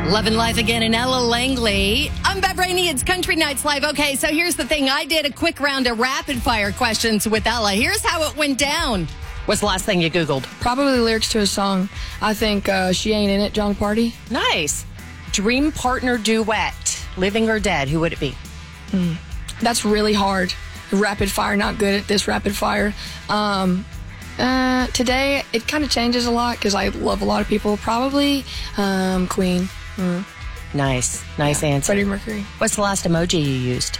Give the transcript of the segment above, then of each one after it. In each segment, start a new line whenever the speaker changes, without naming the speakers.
Loving life again in Ella Langley. I'm Bev Rainey. It's Country Nights Live. Okay, so here's the thing. I did a quick round of rapid fire questions with Ella. Here's how it went down. What's the last thing you Googled?
Probably lyrics to a song. I think She Ain't In It, John Party.
Nice. Dream partner duet, living or dead, who would it be?
That's really hard. Rapid fire, not good at this rapid fire. Today, it kind of changes a lot because I love a lot of people. Probably Queen.
Nice answer.
Freddie Mercury.
What's the last emoji you used?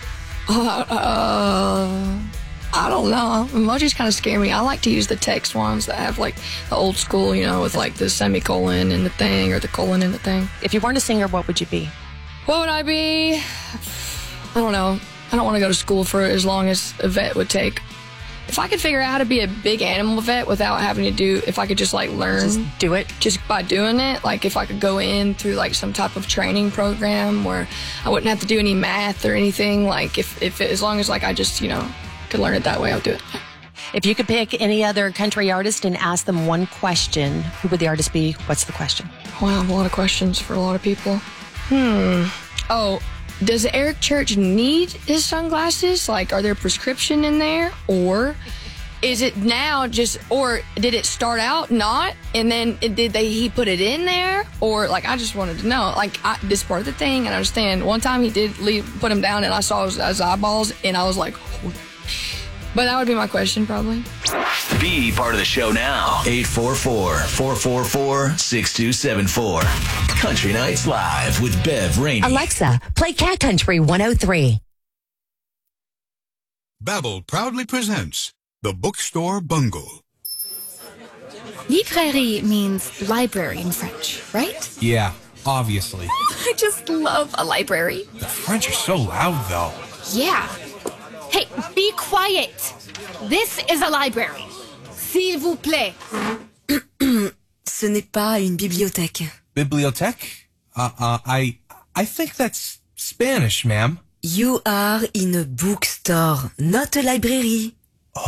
I don't know. Emojis kind of scare me. I like to use the text ones that have like the old school, with like the semicolon in the thing or the colon in the thing.
If you weren't a singer, what would you be?
What would I be? I don't know. I don't want to go to school for as long as a vet would take. If I could figure out how to be a big animal vet without having to if I could just like learn.
Just do it?
Just by doing it. Like if I could go in through like some type of training program where I wouldn't have to do any math or anything. Like as long as like I just, could learn it that way, I'll do it.
If you could pick any other country artist and ask them one question, who would the artist be? What's the question?
Wow, a lot of questions for a lot of people. Oh, does Eric Church need his sunglasses? Like, are there prescription in there? Or is it now or did it start out not? And then he put it in there? Or, like, I just wanted to know. Like, this part of the thing, and I understand. One time he did put him down, and I saw his eyeballs, and I was like, but that would be my question, probably.
Be part of the show now. 844-444-6274. Country Nights Live with Bev Rainey.
Alexa, play Cat Country 103.
Babbel proudly presents The Bookstore Bungle.
Librairie means library in French, right?
Yeah, obviously.
I just love a library.
The French are so loud, though.
Yeah. Hey, be quiet. This is a library. S'il vous plaît.
Ce n'est pas une bibliothèque.
Bibliothèque? I think that's Spanish, ma'am.
You are in a bookstore, not a library.